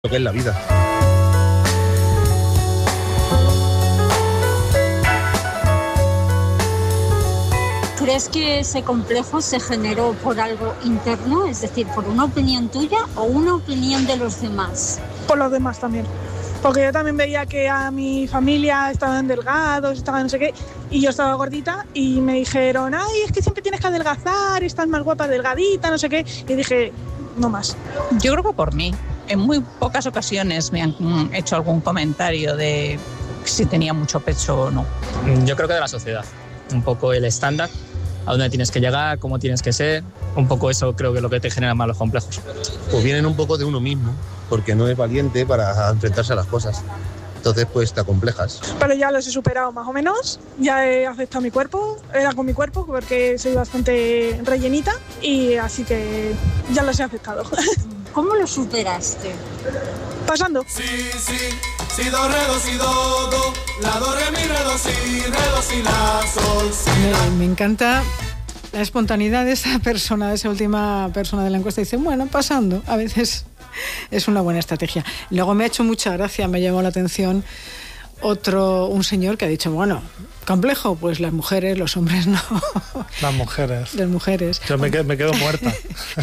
lo que es la vida. ¿Crees que ese complejo se generó por algo interno, es decir, por una opinión tuya o una opinión de los demás? Por los demás también. Porque yo también veía que a mi familia estaban delgados, estaban no sé qué, y yo estaba gordita y me dijeron, ay, es que siempre tienes que adelgazar, estás más guapa delgadita, no sé qué, y dije, no más. Yo creo que por mí. En muy pocas ocasiones me han hecho algún comentario de si tenía mucho pecho o no. Yo creo que de la sociedad, un poco el estándar, a dónde tienes que llegar, cómo tienes que ser, un poco eso creo que es lo que te genera más los complejos. Pues vienen un poco de uno mismo, porque no es valiente para enfrentarse a las cosas. Entonces pues te acomplejas. Pero ya los he superado más o menos, ya he aceptado mi cuerpo, era con mi cuerpo porque soy bastante rellenita y así que ya los he aceptado. ¿Cómo lo superaste? Pasando. Sí, do, re, do, si, do, la, do, re, mi, re, do, si, la, sol, si, la. Me encanta la espontaneidad de esa persona, de esa última persona de la encuesta. Dice, bueno, pasando, a veces es una buena estrategia. Luego me ha hecho mucha gracia, me llamó la atención un señor que ha dicho, bueno, complejo, pues las mujeres, los hombres no. Las mujeres. Las mujeres. Yo me quedo muerta.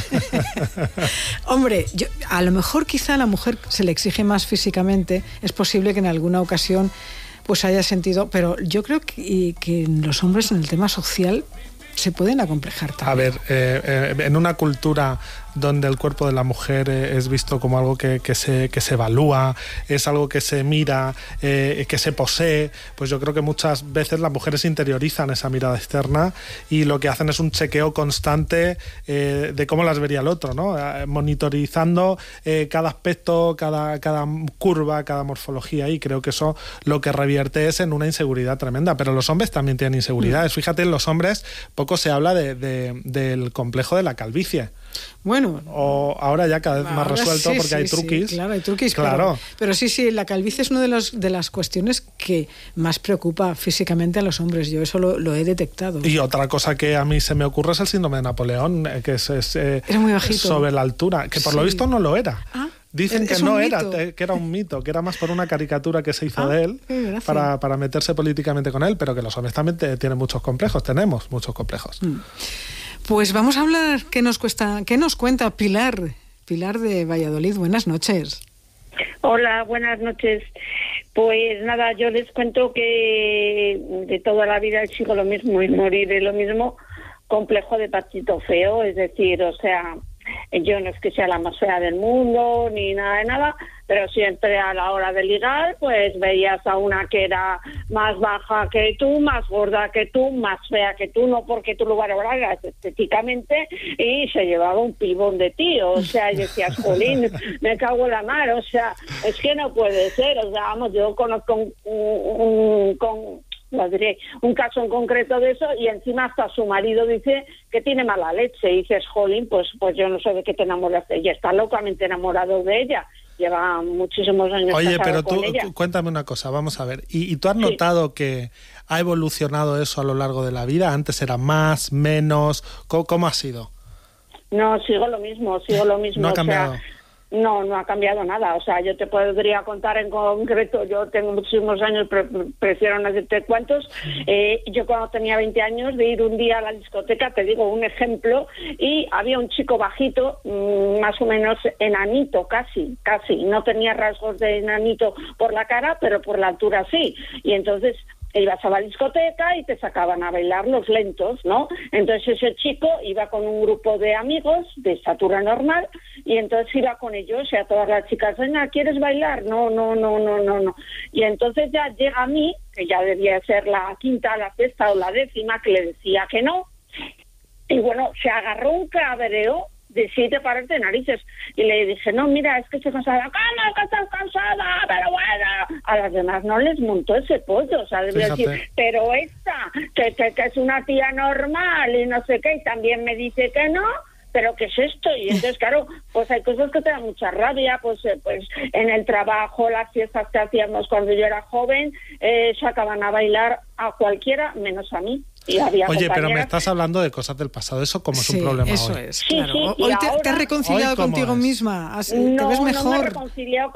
Hombre, a lo mejor quizá a la mujer se le exige más físicamente, es posible que en alguna ocasión pues haya sentido, pero yo creo que los hombres en el tema social se pueden acomplejar también. A ver, en una cultura donde el cuerpo de la mujer es visto como algo que se evalúa, es algo que se mira, que se posee, pues yo creo que muchas veces las mujeres interiorizan esa mirada externa y lo que hacen es un chequeo constante de cómo las vería el otro, ¿no? Monitorizando cada aspecto, cada curva, cada morfología, y creo que eso lo que revierte es en una inseguridad tremenda. Pero los hombres también tienen inseguridades. Fíjate, en los hombres poco se habla del complejo de la calvicie. Bueno, o ahora ya cada vez más resuelto, porque hay truquis. Sí, claro, hay truquis, claro. Pero sí, la calvicie es una de las cuestiones que más preocupa físicamente a los hombres. Yo eso lo he detectado. Y otra cosa que a mí se me ocurre es el síndrome de Napoleón, que es muy bajito, sobre la altura, que por lo visto no lo era. Dicen que no era, que era un mito, que era más por una caricatura que se hizo de él para meterse políticamente con él, pero que los hombres también tienen muchos complejos, tenemos muchos complejos. Pues vamos a hablar, ¿qué nos cuenta Pilar de Valladolid? Buenas noches. Hola, buenas noches. Pues nada, yo les cuento que de toda la vida sigo lo mismo y moriré lo mismo, complejo de patito feo, es decir, o sea, yo no es que sea la más fea del mundo ni nada de nada, pero siempre a la hora de ligar pues veías a una que era más baja que tú, más gorda que tú, más fea que tú, no porque tú lo valoraras estéticamente, y se llevaba un pibón de ti, o sea, y decías, jolín, me cago en la mar, o sea, es que no puede ser, o sea, vamos, yo conozco un caso en concreto de eso, y encima hasta su marido dice que tiene mala leche, y dices, jolín, pues yo no sé de qué te enamoraste, ella está locamente enamorado de ella, lleva muchísimos años. Oye, pero tú cuéntame una cosa, vamos a ver, ¿y tú has notado que ha evolucionado eso a lo largo de la vida? ¿Antes era más, menos? ¿Cómo ha sido? No, sigo lo mismo. ¿No ha cambiado? O sea, no ha cambiado nada. O sea, yo te podría contar en concreto, yo tengo muchísimos años, prefiero no decirte cuántos. Yo cuando tenía 20 años, de ir un día a la discoteca, te digo un ejemplo, y había un chico bajito, más o menos enanito, casi, no tenía rasgos de enanito por la cara, pero por la altura sí. Y entonces ibas a la discoteca y te sacaban a bailar los lentos, ¿no? Entonces ese chico iba con un grupo de amigos de estatura normal, y entonces iba con ellos, y a todas las chicas, venga, ¿quieres bailar? No. Y entonces ya llega a mí, que ya debía ser la quinta, la sexta o la décima, que le decía que no, y bueno, se agarró un cabreo de 7 pares de narices, y le dije, no, mira, es que estoy cansada. ¿Cómo que estás cansada? Pero bueno, a las demás no les montó ese pollo, o sea, debía decir, pero esta, que es una tía normal y no sé qué, y también me dice que no, pero ¿qué es esto? Y entonces, claro, pues hay cosas que te dan mucha rabia, pues en el trabajo, las fiestas que hacíamos cuando yo era joven, sacaban a bailar a cualquiera menos a mí. Y había Oye, pero me compañeras- estás hablando de cosas del pasado, eso como es un Sí, problema eso hoy. es, Sí, claro. sí, y Hoy te ahora- has reconciliado ¿Hoy cómo contigo es? misma, te No, ves no me he mejor. reconciliado